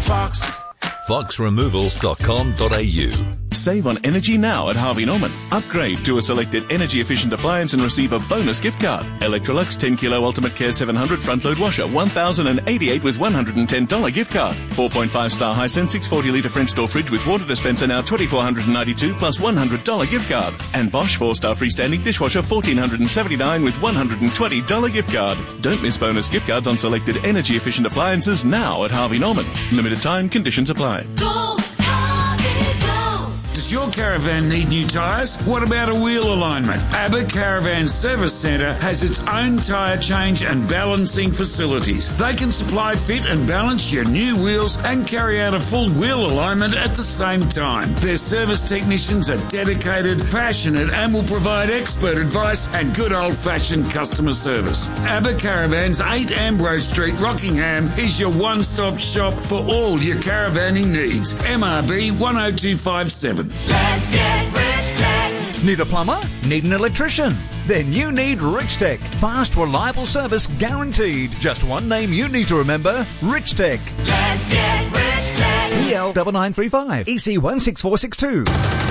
Fox. foxremovals.com.au. Save on energy now at Harvey Norman. Upgrade to a selected energy-efficient appliance and receive a bonus gift card. Electrolux 10 Kilo Ultimate Care 700 front-load washer, $1,088 with $110 gift card. 4.5-star Hisense 640-litre French door fridge with water dispenser now $2,492 plus $100 gift card. And Bosch 4-star freestanding dishwasher $1,479 with $120 gift card. Don't miss bonus gift cards on selected energy-efficient appliances now at Harvey Norman. Limited time, conditions apply. Go, Harvey, go. Does your caravan need new tyres? What about a wheel alignment? ABBA Caravan Service Centre has its own tyre change and balancing facilities. They can supply, fit and balance your new wheels and carry out a full wheel alignment at the same time. Their service technicians are dedicated, passionate and will provide expert advice and good old-fashioned customer service. ABBA Caravans, 8 Ambrose Street, Rockingham is your one-stop shop for all your caravanning needs. MRB 10257. Let's get Rich Tech. Need a plumber? Need an electrician? Then you need Rich Tech. Fast, reliable service guaranteed. Just one name you need to remember, Rich Tech. Let's get Rich Tech. EL 9935 EC 16462.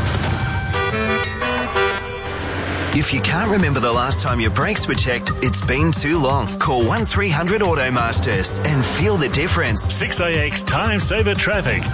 If you can't remember the last time your brakes were checked, it's been too long. Call 1300 Automasters and feel the difference. 6AX Time Saver Traffic.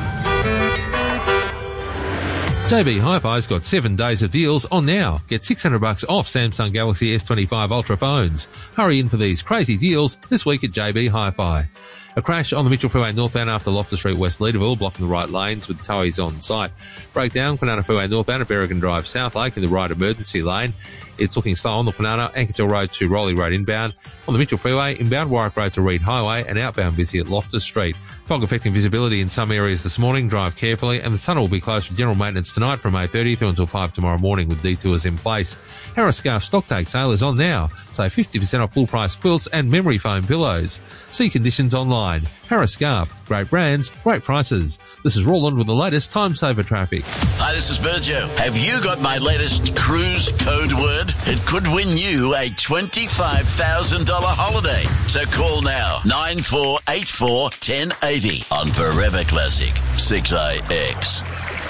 JB Hi-Fi's got 7 days of deals on now. Get $600 off Samsung Galaxy S25 Ultra phones. Hurry in for these crazy deals this week at JB Hi-Fi. A crash on the Mitchell Freeway northbound after Loftus Street West Leederville, blocking the right lanes with towies on site. Breakdown, Kwinana Freeway northbound at Berrigan Drive South Lake in the right emergency lane. It's looking slow on the Kwinana, Ankertel Road to Rowley Road inbound. On the Mitchell Freeway, inbound Warwick Road to Reed Highway and outbound busy at Loftus Street. Fog affecting visibility in some areas this morning. Drive carefully, and the tunnel will be closed for general maintenance tonight from 8:30 through until 5 tomorrow morning with detours in place. Harris Scarf Stocktake sale is on now. Save 50% off full price quilts and memory foam pillows. See conditions online. Harris Scarf, great brands, great prices. This is Roland with the latest Time Saver traffic. Hi, this is Berjo. Have you got my latest cruise code word? It could win you a $25,000 holiday. So call now, 9484 1080 on Forever Classic 6AX.